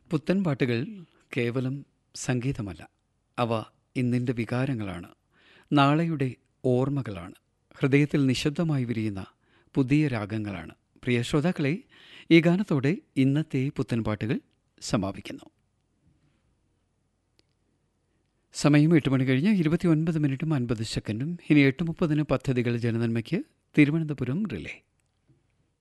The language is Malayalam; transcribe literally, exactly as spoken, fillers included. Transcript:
പുത്തൻ പാട്ടുകൾ കേവലം സംഗീതമല്ല, അവ ഇന്നിൻ്റെ വികാരങ്ങളാണ്, നാളെയുടെ ഓർമ്മകളാണ്, ഹൃദയത്തിൽ നിശബ്ദമായി വിരിയുന്ന പുതിയ രാഗങ്ങളാണ്. പ്രിയ ശ്രോതാക്കളെ, ഈ ഗാനത്തോടെ ഇന്നത്തെ പുത്തൻ പാട്ടുകൾ സമാപിക്കുന്നു. സമയം എട്ട് മണി കഴിഞ്ഞ് ഇരുപത്തി ഒൻപത് മിനിറ്റും അൻപത് സെക്കൻഡും. ഇനി എട്ട് മുപ്പതിന് പദ്ധതികൾ ജനനന്മയ്ക്ക് തിരുവനന്തപുരം റിലേ.